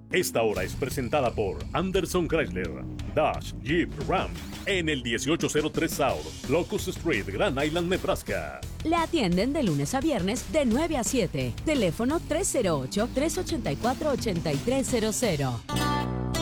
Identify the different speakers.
Speaker 1: Esta hora es presentada por Anderson Chrysler, Dodge, Jeep, Ram, en el 1803 South, Locust Street, Grand Island, Nebraska.
Speaker 2: Le atienden de lunes a viernes de 9 a 7. Teléfono 308-384-8300.